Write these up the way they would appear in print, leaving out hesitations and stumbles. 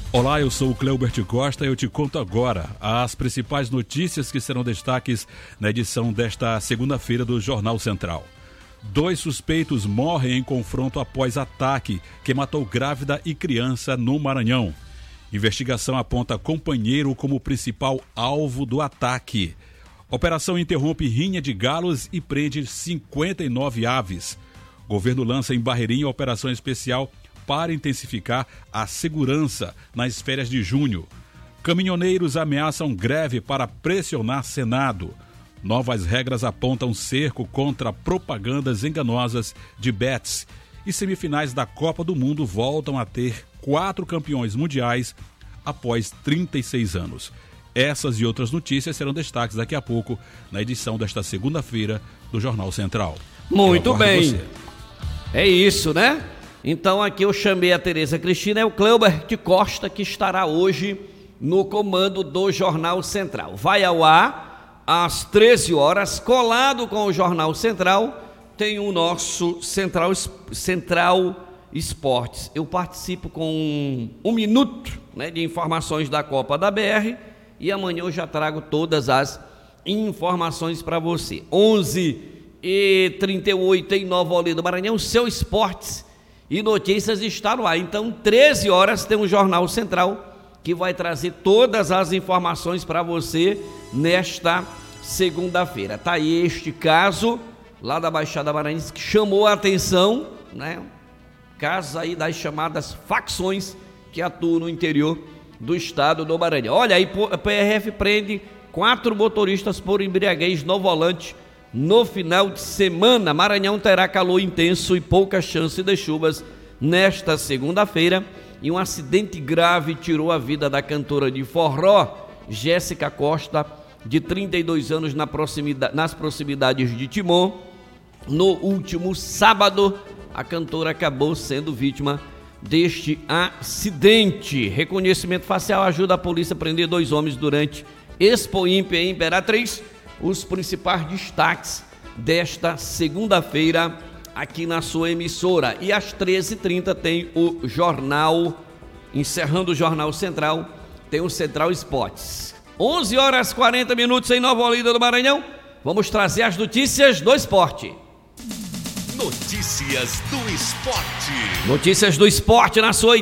Olá, eu sou o Cleubert Costa e eu te conto agora as principais notícias que serão destaques na edição desta segunda-feira do Jornal Central. 2 suspeitos morrem em confronto após ataque que matou grávida e criança no Maranhão. Investigação aponta companheiro como principal alvo do ataque. Operação interrompe rinha de galos e prende 59 aves. Governo lança em Barreirinha operação especial para intensificar a segurança nas férias de junho. Caminhoneiros ameaçam greve para pressionar Senado. Novas regras apontam cerco contra propagandas enganosas de bets. E semifinais da Copa do Mundo voltam a ter 4 campeões mundiais após 36 anos. Essas e outras notícias serão destaques daqui a pouco na edição desta segunda-feira do Jornal Central. Muito bem. É isso, né? Então aqui eu chamei a Tereza Cristina, é o Cleubert Costa que estará hoje no comando do Jornal Central. Vai ao ar às 13 horas, colado com o Jornal Central, tem o nosso Central Esportes. Eu participo com um minuto, né, de informações da Copa da BR e amanhã eu já trago todas as informações para você. 11h38 em Nova Olinda do Maranhão, o seu Esportes e Notícias está no ar. Então, 13 horas tem o Jornal Central que vai trazer todas as informações para você nesta segunda-feira. Tá aí este caso lá da Baixada Maranhense que chamou a atenção, né? Caso aí das chamadas facções que atuam no interior do estado do Maranhão. Olha aí, a PRF prende 4 motoristas por embriaguez no volante no final de semana. Maranhão terá calor intenso e pouca chance de chuvas nesta segunda-feira. E um acidente grave tirou a vida da cantora de forró, Jéssica Costa, de 32 anos, nas proximidades de Timon. No último sábado, a cantora acabou sendo vítima deste acidente. Reconhecimento facial ajuda a polícia a prender 2 homens durante Expo Imp em Imperatriz. Os principais destaques desta segunda-feira aqui na sua emissora. E às 13h30 tem o jornal, encerrando o Jornal Central, tem o Central Esportes. 11h40 em Nova Olinda do Maranhão. Vamos trazer as notícias do esporte. Notícias do esporte. Notícias do esporte na sua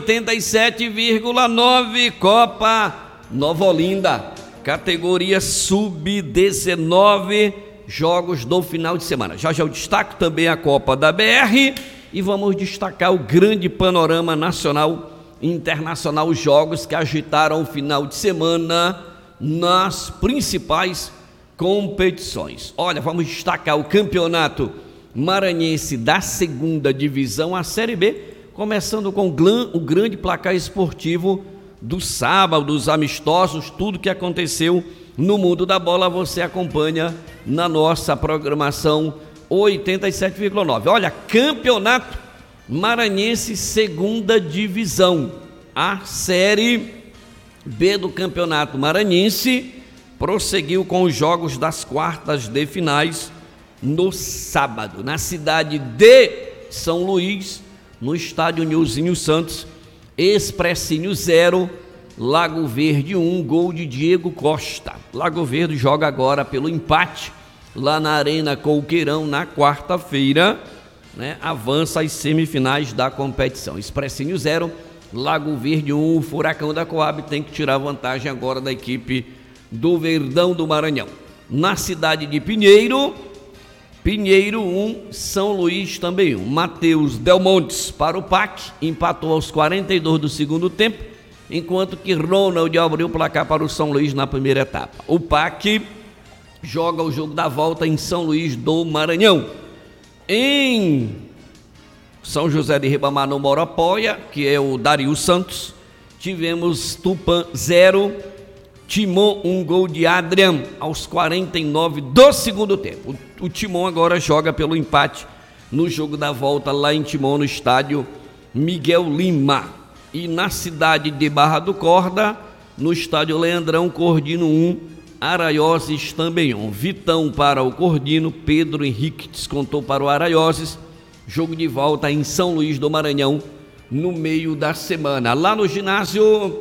87,9 Copa Nova Olinda. Categoria Sub-19, jogos do final de semana. Já eu destaco também a Copa da BR e vamos destacar o grande panorama nacional e internacional, os jogos que agitaram o final de semana nas principais competições. Olha, vamos destacar o campeonato maranhense da segunda divisão, a Série B, começando com o grande placar esportivo do sábado, dos amistosos, tudo que aconteceu no mundo da bola você acompanha na nossa programação 87,9. Olha, campeonato maranhense segunda divisão, a Série B do campeonato maranhense prosseguiu com os jogos das quartas de finais no sábado, na cidade de São Luís, no estádio Nilzinho Santos. Expressinho 0, Lago Verde 1, gol de Diego Costa. Lago Verde joga agora pelo empate lá na Arena Coqueirão na quarta-feira, né? Avança às semifinais da competição. Expressinho 0, Lago Verde 1, o Furacão da Coab tem que tirar vantagem agora da equipe do Verdão do Maranhão. Na cidade de Pinheiro 1, São Luís também 1. Matheus Delmontes para o PAC, empatou aos 42 do segundo tempo, enquanto que Ronald abriu o placar para o São Luís na primeira etapa. O PAC joga o jogo da volta em São Luís do Maranhão. Em São José de Ribamar, no Moropoia, que é o Dario Santos, tivemos Tupã 0, Timon 1, gol de Adrian aos 49 do segundo tempo. O Timon agora joga pelo empate no jogo da volta lá em Timon, no estádio Miguel Lima. E na cidade de Barra do Corda, no estádio Leandrão, Cordino 1, Araioses também 1. Vitão para o Cordino, Pedro Henrique descontou para o Araioses. Jogo de volta em São Luís do Maranhão no meio da semana. Lá no ginásio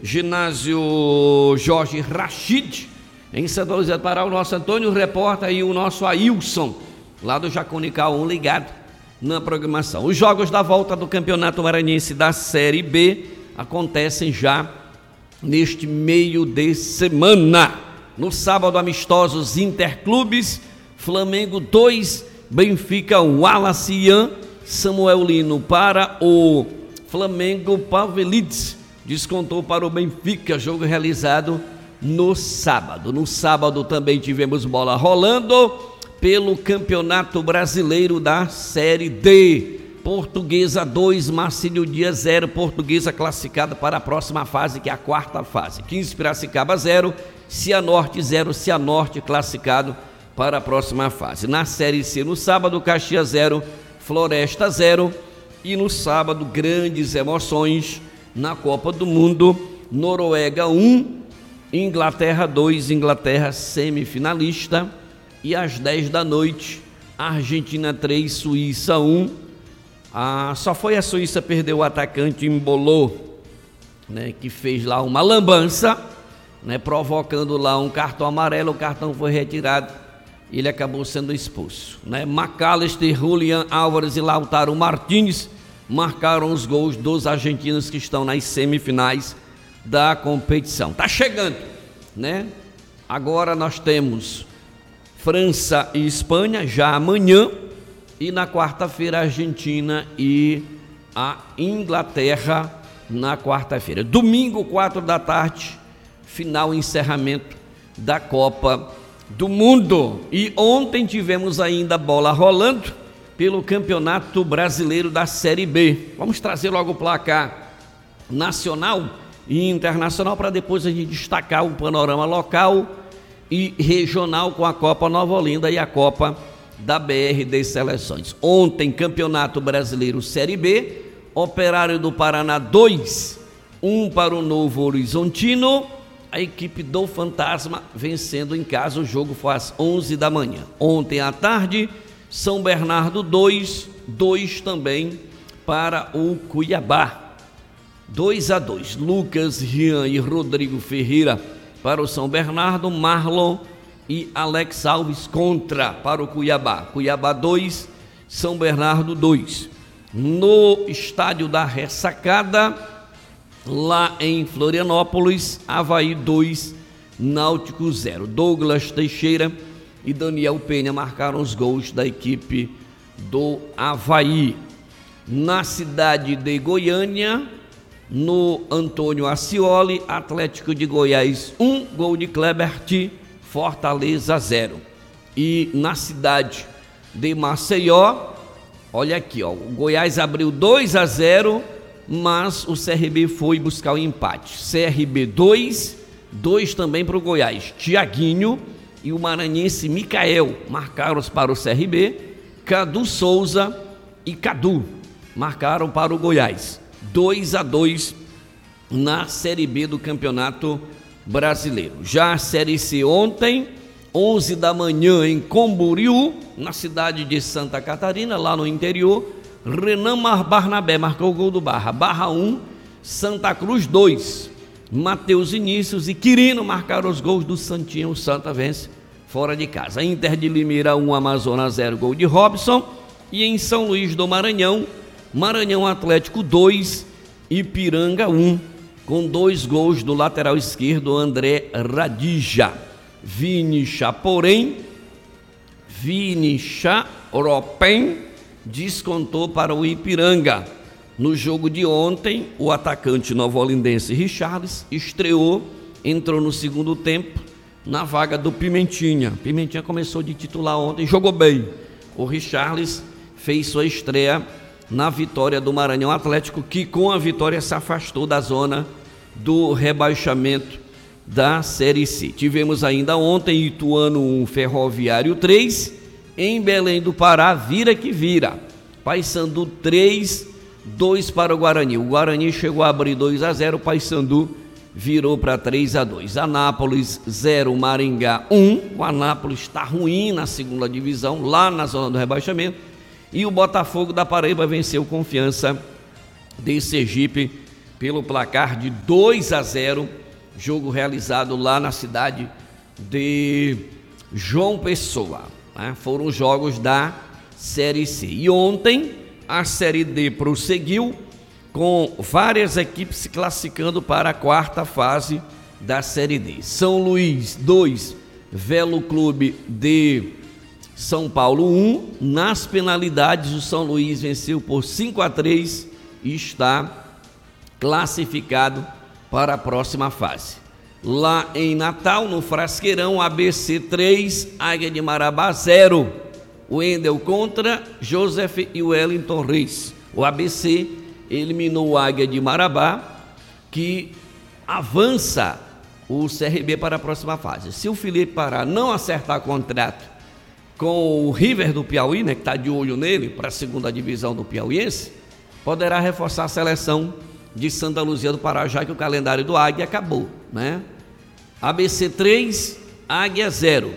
ginásio Jorge Rachid, em Santa Luzia do Pará, o nosso Antônio Repórter e o nosso Ailson, lá do Jacunical 1, ligado na programação. Os jogos da volta do Campeonato Maranhense da Série B acontecem já neste meio de semana. No sábado, amistosos interclubes, Flamengo 2, Benfica 1, Wallace Ian, Samuel Lino para o Flamengo, Pavelides descontou para o Benfica, jogo realizado no sábado. No sábado também tivemos bola rolando pelo Campeonato Brasileiro da Série D. Portuguesa 2, Marcílio Dias 0, Portuguesa classificada para a próxima fase, que é a quarta fase. 15 Piracicaba 0, Cianorte 0, Cianorte classificado para a próxima fase. Na Série C, no sábado, Caxias 0, Floresta 0. E no sábado, grandes emoções na Copa do Mundo, Noruega 1, Inglaterra 2, Inglaterra semifinalista. E às 10 da noite, Argentina 3, Suíça 1. Só foi a Suíça perder o atacante Embolou, né, que fez lá uma lambança, né, provocando lá um cartão amarelo. O cartão foi retirado e ele acabou sendo expulso, né? McAllister, Julián Álvares e Lautaro Martínez marcaram os gols dos argentinos que estão nas semifinais da competição. Tá chegando, né? Agora nós temos França e Espanha já amanhã, e na quarta-feira Argentina e a Inglaterra na quarta-feira. Domingo, 4 da tarde, final e encerramento da Copa do Mundo. E ontem tivemos ainda bola rolando pelo Campeonato Brasileiro da Série B. Vamos trazer logo o placar nacional e internacional para depois a gente destacar o panorama local e regional com a Copa Nova Olinda e a Copa da BR das Seleções. Ontem, Campeonato Brasileiro Série B, Operário do Paraná 2, 1 para o Novo Horizontino. A equipe do Fantasma vencendo em casa, o jogo foi às 11 da manhã. Ontem à tarde, São Bernardo 2, 2 também para o Cuiabá. 2-2, Lucas, Rian e Rodrigo Ferreira para o São Bernardo, Marlon e Alex Alves contra para o Cuiabá. Cuiabá 2, São Bernardo 2. No estádio da Ressacada, lá em Florianópolis, Avaí 2, Náutico 0. Douglas Teixeira e Daniel Penha marcaram os gols da equipe do Avaí. Na cidade de Goiânia, no Antônio Ascioli, Atlético de Goiás 1, gol de Klebert, Fortaleza 0. E na cidade de Maceió, olha aqui, ó, o Goiás abriu 2-0, mas o CRB foi buscar o empate. CRB 2, 2 também para o Goiás. Tiaguinho e o maranhense Micael marcaram para o CRB. Cadu Souza e Cadu marcaram para o Goiás. 2-2 na Série B do Campeonato Brasileiro. Já a Série C ontem, 11 da manhã em Camboriú, na cidade de Santa Catarina, lá no interior, Renan Barnabé marcou o gol do Barra. Barra 1, Santa Cruz 2. Matheus Vinícius e Quirino marcaram os gols do Santinho. O Santa vence fora de casa. Inter de Limeira 1, Amazonas 0, gol de Robson. E em São Luís do Maranhão, Maranhão Atlético 2, Ipiranga 1, com 2 gols do lateral esquerdo André Radija. Vini Chaporen descontou para o Ipiranga. No jogo de ontem, o atacante novolindense Richarlis estreou, entrou no segundo tempo na vaga do Pimentinha. Pimentinha começou de titular ontem, jogou bem. O Richarlis fez sua estreia na vitória do Maranhão Atlético, que com a vitória se afastou da zona do rebaixamento da Série C. Tivemos ainda ontem Ituano 1, Ferroviário 3, em Belém do Pará, vira que vira. Paysandu 3, 2 para o Guarani. O Guarani chegou a abrir 2-0, o Paysandu virou para 3-2. Anápolis 0, Maringá 1. O Anápolis está ruim na segunda divisão, lá na zona do rebaixamento. E o Botafogo da Paraíba venceu Confiança de Sergipe pelo placar de 2-0, jogo realizado lá na cidade de João Pessoa, né? Foram os jogos da Série C. E ontem a Série D prosseguiu com várias equipes se classificando para a quarta fase da Série D. São Luís 2, Velo Clube de São Paulo 1. Nas penalidades, o São Luís venceu por 5-3 e está classificado para a próxima fase. Lá em Natal, no Frasqueirão, ABC 3, Águia de Marabá 0. Wendel contra Joseph e Wellington Reis. O ABC eliminou o Águia de Marabá, que avança o CRB para a próxima fase. Se o Felipe Pará não acertar contrato com o River do Piauí, né, que está de olho nele para a segunda divisão do Piauiense, poderá reforçar a seleção de Santa Luzia do Pará, já que o calendário do Águia acabou, né? ABC 3, Águia 0.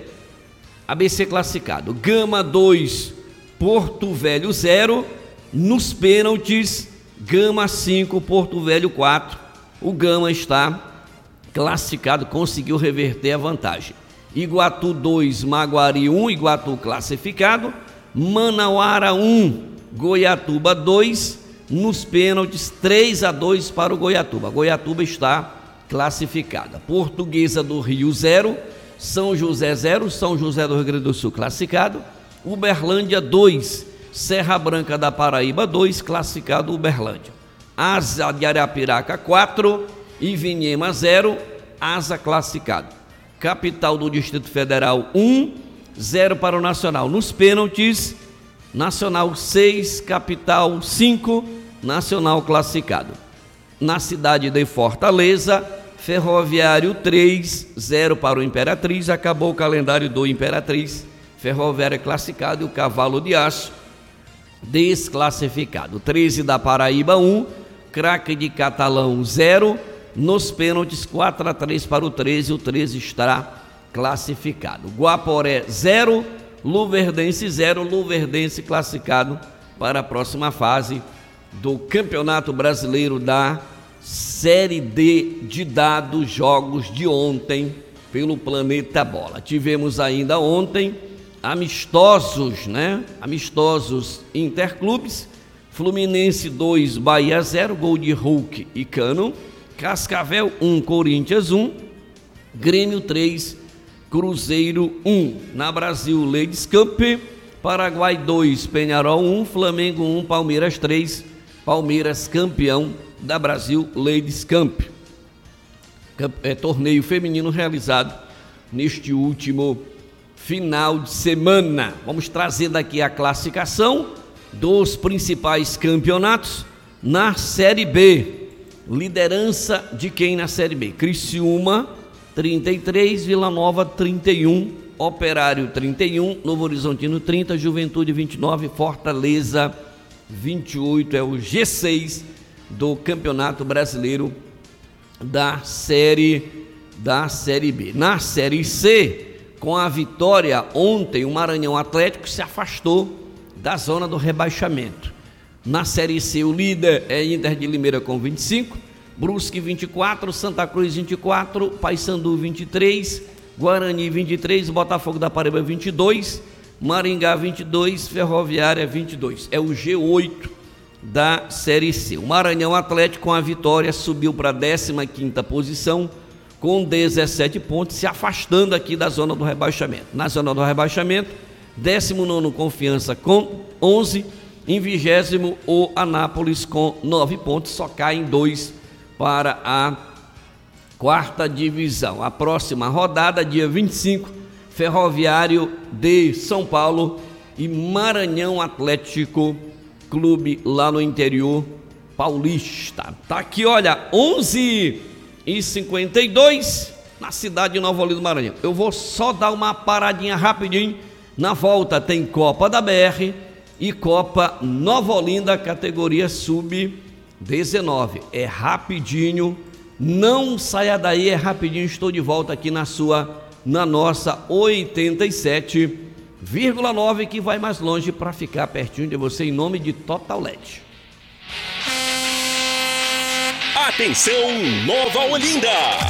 ABC classificado. Gama 2, Porto Velho 0. Nos pênaltis, Gama 5, Porto Velho 4. O Gama está classificado, conseguiu reverter a vantagem. Iguatu 2, Maguari 1, Iguatu classificado. Manauara 1, Goiatuba 2. Nos pênaltis, 3-2 para o Goiatuba. Goiatuba está classificada. Portuguesa do Rio 0, São José 0, São José do Rio Grande do Sul classificado. Uberlândia 2, Serra Branca da Paraíba 2, classificado Uberlândia. Asa de Arapiraca 4, Ivinhema 0, Asa classificado. Capital do Distrito Federal 1, 0 para o Nacional. Nos pênaltis, Nacional 6, Capital 5, Nacional classificado. Na cidade de Fortaleza, Ferroviário 3, 0 para o Imperatriz. Acabou o calendário do Imperatriz. Ferroviário classificado e o Cavalo de Aço desclassificado. 13 da Paraíba 1, Craque de Catalão 0. Nos pênaltis, 4-3 para o 13. O 13 estará classificado. Guaporé 0, Luverdense 0, Luverdense classificado para a próxima fase do Campeonato Brasileiro da Série D de dados jogos de ontem pelo Planeta Bola. Tivemos ainda ontem amistosos, né? Amistosos interclubes. Fluminense 2, Bahia 0, gol de Hulk e Cano. Cascavel 1, Corinthians 1. Grêmio 3, Cruzeiro 1. Na Brasil, Ladies Cup, Paraguai 2, Peñarol 1, Flamengo 1, Palmeiras 3, Palmeiras campeão da Brasil Ladies Cup. Torneio feminino realizado neste último final de semana. Vamos trazer daqui a classificação dos principais campeonatos na Série B. Liderança de quem na Série B? Criciúma 33, Vila Nova 31, Operário 31, Novo Horizontino 30, Juventude 29, Fortaleza 28, é o G6 do Campeonato Brasileiro da Série B. Na Série C, com a vitória ontem, o Maranhão Atlético se afastou da zona do rebaixamento. Na Série C, o líder é Inter de Limeira com 25, Brusque 24, Santa Cruz 24, Paysandu 23, Guarani 23, Botafogo da Paraíba 22, Maringá 22, Ferroviária 22. É o G8 da Série C. O Maranhão Atlético, com a vitória, subiu para a 15ª posição com 17 pontos, se afastando aqui da zona do rebaixamento. Na zona do rebaixamento, 19º Confiança com 11, em 20º o Anápolis com 9 pontos, só caem 2 para a 4ª divisão. A próxima rodada, dia 25, Ferroviário de São Paulo e Maranhão Atlético Clube lá no interior paulista. Tá aqui, olha, 11h52 na cidade de Nova Olinda do Maranhão. Eu vou só dar uma paradinha rapidinho. Na volta tem Copa da BR e Copa Nova Olinda, categoria sub-19. É rapidinho, não saia daí, é rapidinho. Estou de volta aqui na nossa 87,9, que vai mais longe para ficar pertinho de você, em nome de Total LED. Atenção, Nova Olinda!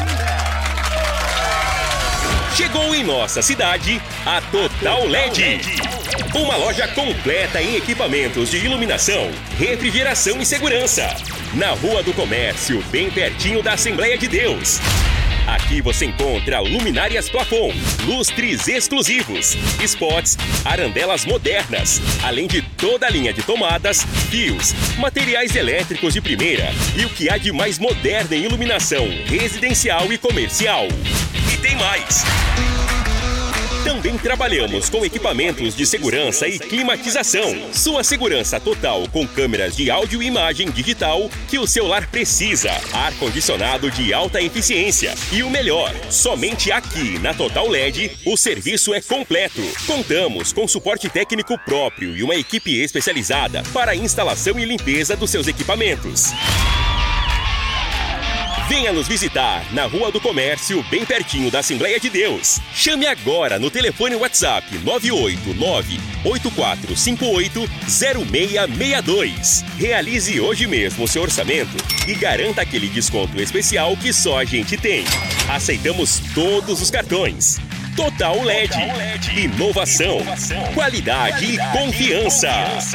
Chegou em nossa cidade a Total LED. Uma loja completa em equipamentos de iluminação, refrigeração e segurança. Na Rua do Comércio, bem pertinho da Assembleia de Deus. Aqui você encontra luminárias plafond, lustres exclusivos, spots, arandelas modernas, além de toda a linha de tomadas, fios, materiais elétricos de primeira e o que há de mais moderno em iluminação residencial e comercial. E tem mais! Também trabalhamos com equipamentos de segurança e climatização. Sua segurança total com câmeras de áudio e imagem digital que o seu lar precisa. Ar-condicionado de alta eficiência. E o melhor, somente aqui na Total LED o serviço é completo. Contamos com suporte técnico próprio e uma equipe especializada para a instalação e limpeza dos seus equipamentos. Venha nos visitar na Rua do Comércio, bem pertinho da Assembleia de Deus. Chame agora no telefone WhatsApp 989-8458-0662. Realize hoje mesmo o seu orçamento e garanta aquele desconto especial que só a gente tem. Aceitamos todos os cartões. Total LED. Inovação, qualidade e confiança.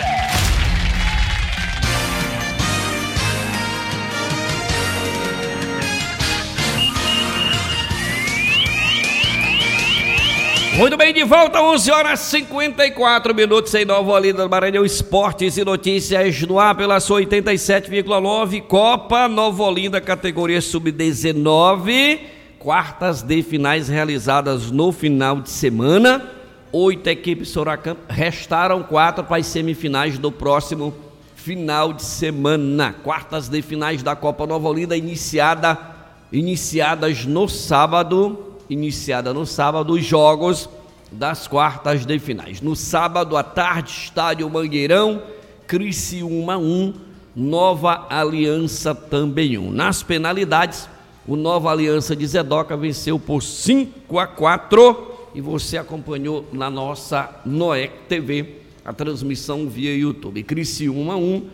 Muito bem, de volta, 11 horas 54 minutos em Nova Olinda do Maranhão. Esportes e notícias no ar pela sua 87,9. Copa Nova Olinda, categoria Sub-19. Quartas de finais realizadas no final de semana. 8 equipes Sorocaba, restaram 4 para as semifinais do próximo final de semana. Quartas de finais da Copa Nova Olinda iniciadas no sábado. Os jogos das quartas de finais. No sábado à tarde, Estádio Mangueirão, Criciúma 1, Nova Aliança também 1. Nas penalidades, o Nova Aliança de Zedoca venceu por 5-4 e você acompanhou na nossa Noec TV, a transmissão via YouTube. Criciúma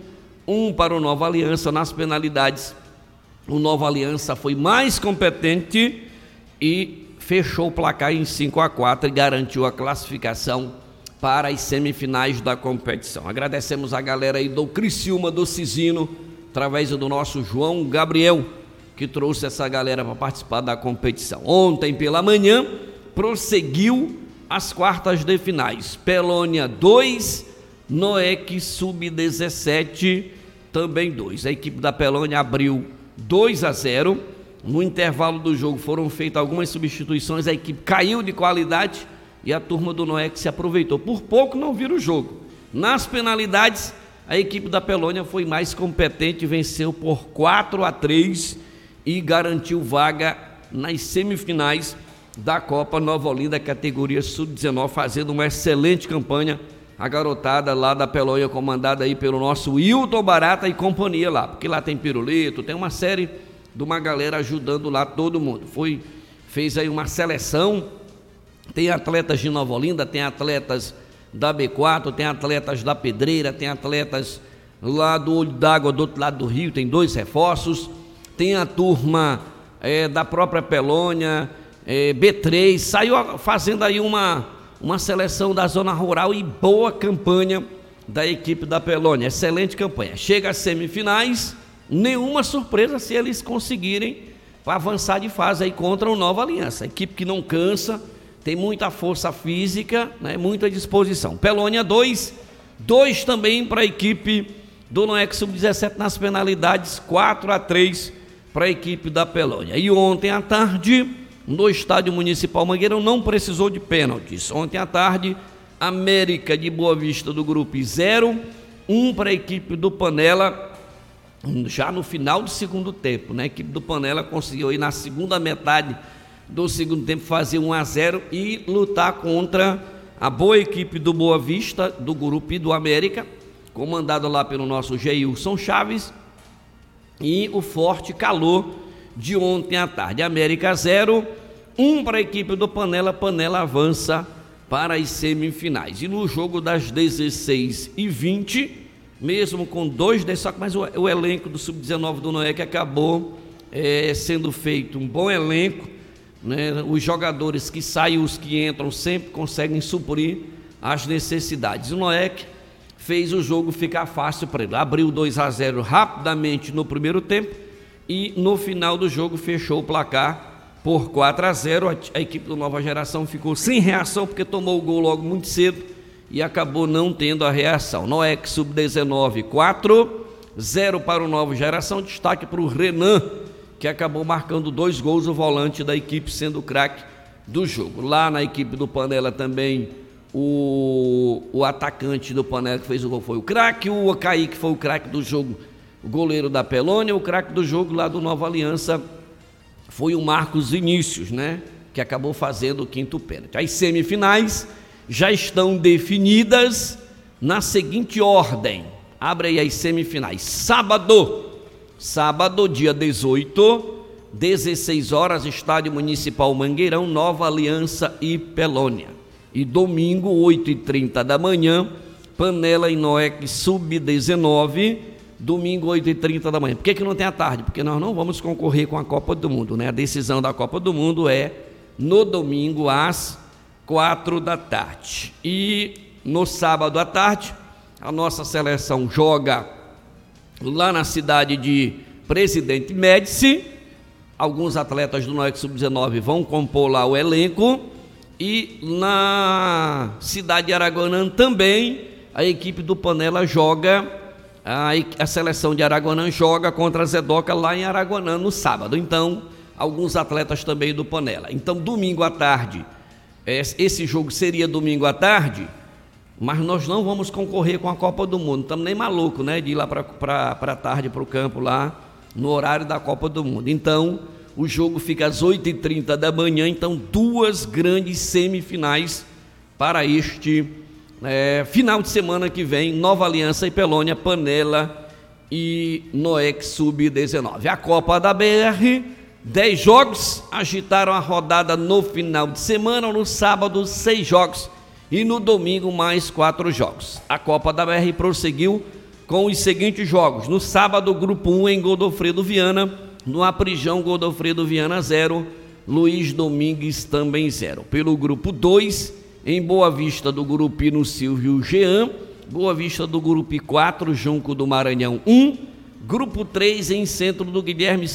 1 para o Nova Aliança. Nas penalidades, o Nova Aliança foi mais competente e fechou o placar em 5-4 e garantiu a classificação para as semifinais da competição. Agradecemos a galera aí do Criciúma, do Cisino, através do nosso João Gabriel, que trouxe essa galera para participar da competição. Ontem pela manhã, prosseguiu as quartas de finais. Pelônia 2, Noec Sub-17, também 2. A equipe da Pelônia abriu 2-0. No intervalo do jogo foram feitas algumas substituições, a equipe caiu de qualidade e a turma do Noec se aproveitou. Por pouco não vira o jogo. Nas penalidades, a equipe da Pelônia foi mais competente, venceu por 4-3 e garantiu vaga nas semifinais da Copa Nova Olinda, categoria Sub-19, fazendo uma excelente campanha. A garotada lá da Pelônia, comandada aí pelo nosso Wilton Barata e companhia lá, porque lá tem pirulito, tem uma série de uma galera ajudando lá todo mundo. Fez aí uma seleção, tem atletas de Nova Olinda, tem atletas da B4, tem atletas da Pedreira, tem atletas lá do Olho d'Água, do outro lado do rio, tem 2 reforços, tem a turma da própria Pelônia, B3, saiu fazendo aí uma seleção da zona rural e boa campanha da equipe da Pelônia, excelente campanha. Chega às semifinais, nenhuma surpresa se eles conseguirem avançar de fase aí contra o Nova Aliança, equipe que não cansa, tem muita força física, né, muita disposição. Pelônia 2 também para a equipe do Noec Sub-17 nas penalidades, 4-3 para a equipe da Pelônia. E ontem à tarde, no Estádio Municipal Mangueirão, não precisou de pênaltis. Ontem à tarde, América de Boa Vista do grupo 0-1 para a equipe do Panela, já no final do segundo tempo, né? A equipe do Panela conseguiu aí na segunda metade do segundo tempo fazer 1-0 e lutar contra a boa equipe do Boa Vista, do grupo e do América, comandado lá pelo nosso Geilson Chaves, e o forte calor de ontem à tarde. América 0-1 para a equipe do Panela. Panela avança para as semifinais. E no jogo das 16h20, mesmo com 2 desfalques, mas o elenco do Sub-19 do Noek acabou sendo feito um bom elenco, né? Os jogadores que saem e os que entram sempre conseguem suprir as necessidades. O Noek fez o jogo ficar fácil para ele, abriu 2-0 rapidamente no primeiro tempo e no final do jogo fechou o placar por 4-0. A equipe do Nova Geração ficou sem reação porque tomou o gol logo muito cedo e acabou não tendo a reação. Noek Sub-19 4-0 para o Nova Geração, destaque para o Renan, que acabou marcando 2 gols, o volante da equipe sendo o craque do jogo. Lá na equipe do Panela também o atacante do Panela que fez o gol foi o craque, o Kaique foi o craque do jogo, o goleiro da Pelônia. O craque do jogo lá do Nova Aliança foi o Marcos Vinícius, né? Que acabou fazendo o 5º pênalti. As semifinais já estão definidas na seguinte ordem. Abre aí as semifinais. Sábado, dia 18, 16 horas, Estádio Municipal Mangueirão, Nova Aliança e Pelônia. E domingo, 8h30 da manhã, Panela e Noek Sub-19, domingo 8h30 da manhã. Por que não tem à tarde? Porque nós não vamos concorrer com a Copa do Mundo, né? A decisão da Copa do Mundo é no domingo às 4 da tarde. E no sábado à tarde, a nossa seleção joga lá na cidade de Presidente Médici. Alguns atletas do Noek Sub-19 vão compor lá o elenco. E na cidade de Araguanã também a equipe do Panela joga, a seleção de Araguanã joga contra a Zedoca lá em Araguanã no sábado. Então, alguns atletas também do Panela. Então, domingo à tarde, esse jogo seria domingo à tarde, mas nós não vamos concorrer com a Copa do Mundo. Estamos nem malucos, né, de ir lá para tarde, para o campo lá, no horário da Copa do Mundo. Então, o jogo fica às 8h30 da manhã, então 2 grandes semifinais para este final de semana que vem, Nova Aliança e Pelônia, Panela e Noek Sub-19. A Copa da BR, 10 jogos, agitaram a rodada no final de semana, no sábado 6 jogos e no domingo mais 4 jogos. A Copa da BR prosseguiu com os seguintes jogos. No sábado, grupo 1 em Godofredo Viana, no Aprijão, Godofredo Viana 0, Luiz Domingues também 0. Pelo grupo 2, em Boa Vista do Gurupino, Silvio Jean, Boa Vista do Gurupi 4, Junco do Maranhão 1, grupo 3 em Centro do Guilherme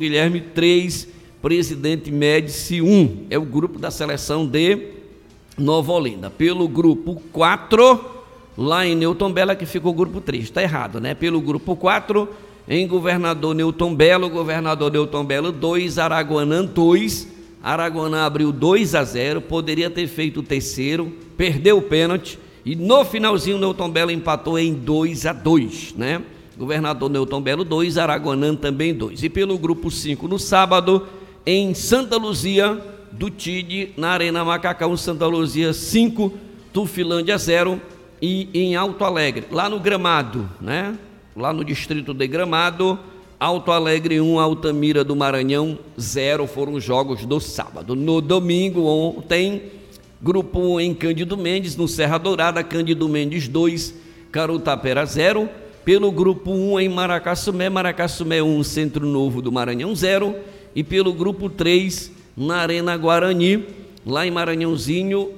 3, Presidente Médici 1, é o grupo da seleção de Nova Olinda. Pelo grupo 4, lá em Newton Bela, que ficou o grupo 3, está errado, né? Pelo grupo 4, em Governador Newton Belo 2, Araguanã 2, Araguanã abriu 2-0, poderia ter feito o terceiro, perdeu o pênalti e no finalzinho Newton Belo empatou em 2-2, né? Governador Newton Belo 2, Araguanã também 2. E pelo grupo 5 no sábado, em Santa Luzia do TID, na Arena Macacão, Santa Luzia 5, Tufilândia 0 e em Alto Alegre, lá no Gramado, né? Lá no distrito de Gramado, Alto Alegre 1, Altamira do Maranhão 0 foram os jogos do sábado. No domingo, ontem, grupo 1 em Cândido Mendes, no Serra Dourada, Cândido Mendes 2, Carutapera 0. Pelo grupo 1 em Maracassumé 1, Centro Novo do Maranhão 0. E pelo grupo 3, na Arena Guarani, lá em Maranhãozinho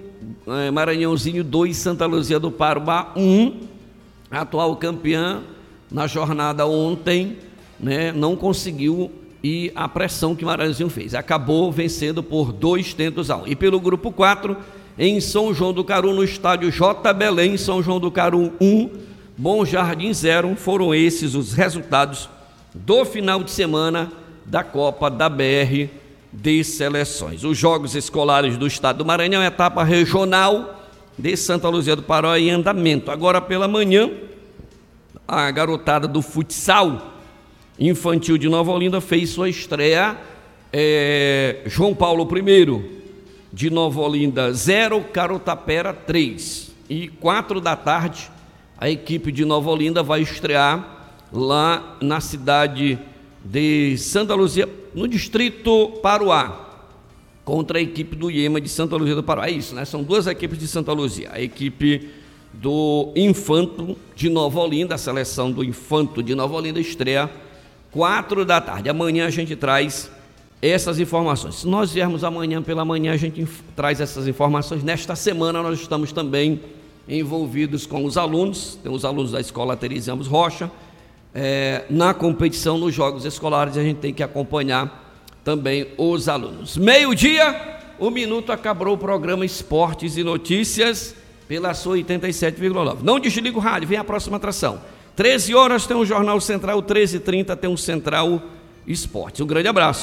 2, Santa Luzia do Parubá 1, atual campeã na jornada ontem, né, não conseguiu e a pressão que Maranhãozinho fez, acabou vencendo por 2-1. E pelo grupo 4, em São João do Caru, no estádio J. Belém, São João do Caru 1, Bom Jardim 0, foram esses os resultados do final de semana da Copa da BR de Seleções. Os Jogos Escolares do Estado do Maranhão, etapa regional de Santa Luzia do Paró em andamento. Agora pela manhã, a garotada do futsal infantil de Nova Olinda fez sua estreia. João Paulo I de Nova Olinda 0, Carutapera 3. E 4 da tarde, a equipe de Nova Olinda vai estrear lá na cidade de Santa Luzia, no distrito Paruá, contra a equipe do IEMA de Santa Luzia do Paruá. É isso, né? São 2 equipes de Santa Luzia. A equipe do Infanto de Nova Olinda, a seleção do Infanto de Nova Olinda estreia 4 da tarde. Amanhã a gente traz essas informações. Se nós viermos amanhã pela manhã, a gente traz essas informações. Nesta semana nós estamos também envolvidos com os alunos, tem os alunos da Escola Teres Ramos Rocha, na competição nos Jogos Escolares, a gente tem que acompanhar também os alunos. 12:00, 1 minuto, acabou o programa Esportes e Notícias pela sua 87,9. Não desliga o rádio, vem a próxima atração. 13 horas tem o Jornal Central, 13h30 tem o Central Esportes. Um grande abraço.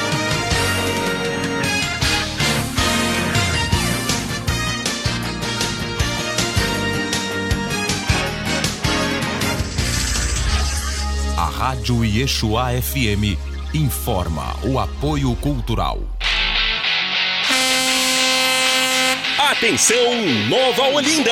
A Rádio Yeshua FM informa o apoio cultural. Atenção, Nova Olinda!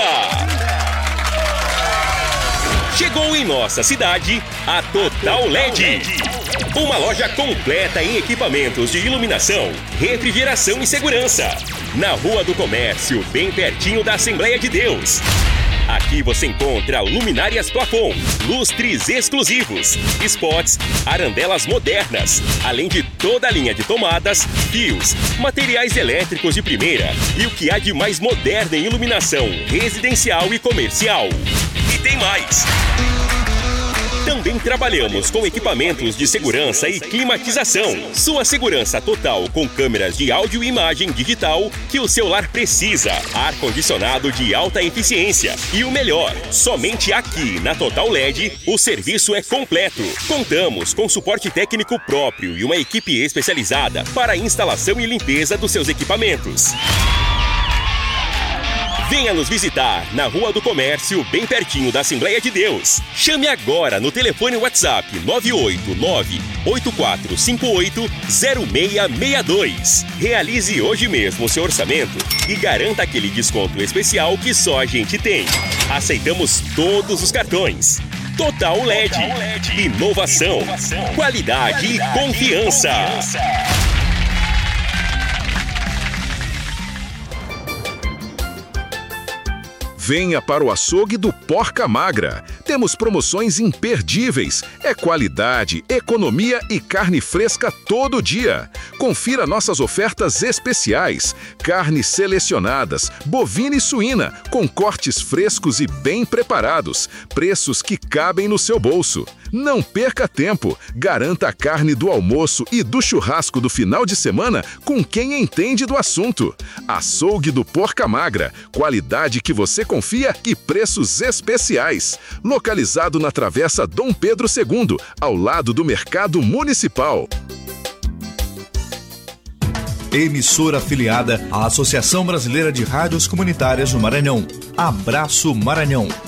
Chegou em nossa cidade a Total LED. Uma loja completa em equipamentos de iluminação, refrigeração e segurança. Na Rua do Comércio, bem pertinho da Assembleia de Deus. Aqui você encontra luminárias plafond, lustres exclusivos, spots, arandelas modernas, além de toda a linha de tomadas, fios, materiais elétricos de primeira e o que há de mais moderno em iluminação residencial e comercial. E tem mais! Também trabalhamos com equipamentos de segurança e climatização. Sua segurança total com câmeras de áudio e imagem digital que o seu lar precisa. Ar-condicionado de alta eficiência. E o melhor, somente aqui na Total LED o serviço é completo. Contamos com suporte técnico próprio e uma equipe especializada para a instalação e limpeza dos seus equipamentos. Venha nos visitar na Rua do Comércio, bem pertinho da Assembleia de Deus. Chame agora no telefone WhatsApp 989-8458-0662. Realize hoje mesmo o seu orçamento e garanta aquele desconto especial que só a gente tem. Aceitamos todos os cartões. Total LED. Inovação, qualidade e confiança. Venha para o açougue do Porca Magra. Temos promoções imperdíveis. É qualidade, economia e carne fresca todo dia. Confira nossas ofertas especiais. Carnes selecionadas, bovina e suína, com cortes frescos e bem preparados. Preços que cabem no seu bolso. Não perca tempo. Garanta a carne do almoço e do churrasco do final de semana com quem entende do assunto. Açougue do Porca Magra. Qualidade que você confia e preços especiais. Localizado na Travessa Dom Pedro II, ao lado do Mercado Municipal. Emissora afiliada à Associação Brasileira de Rádios Comunitárias do Maranhão. Abraço Maranhão.